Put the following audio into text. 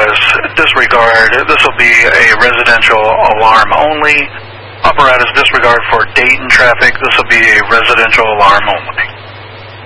apparatus disregard, this will be a residential alarm only. Apparatus disregard for Dayton traffic, this will be a residential alarm only.